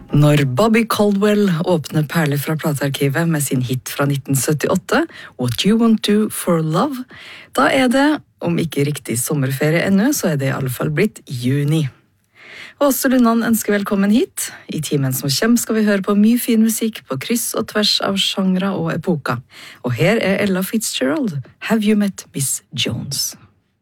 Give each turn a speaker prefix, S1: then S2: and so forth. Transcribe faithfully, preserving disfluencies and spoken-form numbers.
S1: Når Bobby Caldwell åpner perler fra platearkivet med sin hit fra nitten syttiåtte, What You Want To For Love, da er det, om ikke riktig sommerferie ennå, så er det i alle fall blitt juni. Åse Lundan ønsker velkommen hit. I timen som kommer skal vi høre på mye fin musikk på kryss og tvers av genre og epoker. Og her er Ella Fitzgerald, Have You Met Miss Jones?